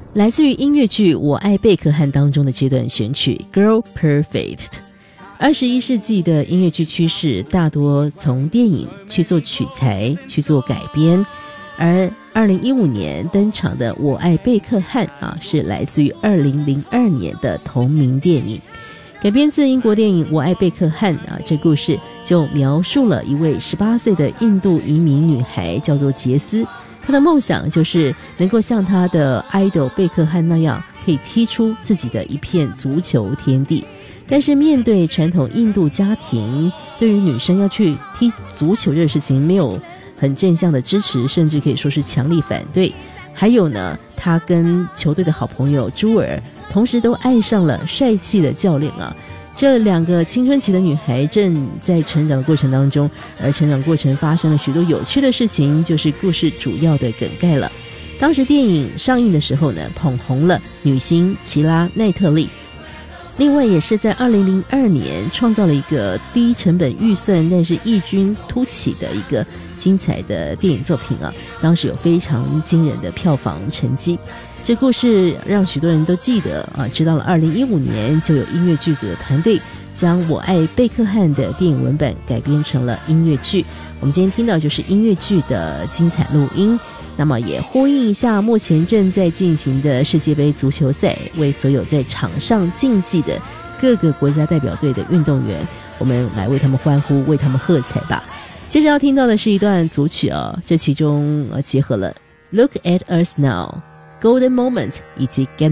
来自于音乐剧《我爱贝克汉》当中的这段选曲 Girl Perfect。 21世纪的音乐剧趋势大多从电影去做取材去做改编，而2015年登场的《我爱贝克汉》是来自于2002年的同名电影，改编自英国电影《我爱贝克汉》这故事就描述了一位18岁的印度移民女孩，叫做杰斯。她的梦想就是能够像她的 idol 贝克汉那样，可以踢出自己的一片足球天地。但是面对传统印度家庭对于女生要去踢足球这个事情没有很正向的支持，甚至可以说是强力反对。还有呢，她跟球队的好朋友朱尔同时都爱上了帅气的教练这两个青春期的女孩正在成长的过程当中，而成长过程发生了许多有趣的事情，就是故事主要的梗概了。当时电影上映的时候呢，捧红了女星齐拉奈特利，另外也是在2002年创造了一个低成本预算但是异军突起的一个精彩的电影作品当时有非常惊人的票房成绩。这故事让许多人都记得直到了2015年就有音乐剧组的团队将《我爱贝克汉》的电影文本改编成了音乐剧。我们今天听到就是音乐剧的精彩录音，那么也呼应一下目前正在进行的世界杯足球赛，为所有在场上竞技的各个国家代表队的运动员，我们来为他们欢呼，为他们喝彩吧。接着要听到的是一段组曲这其中结合了 Look at Us Now、Golden Moment 以及 Get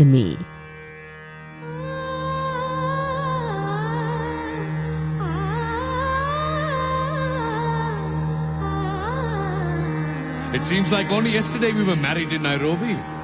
Me。It seems like only yesterday we were married in Nairobi.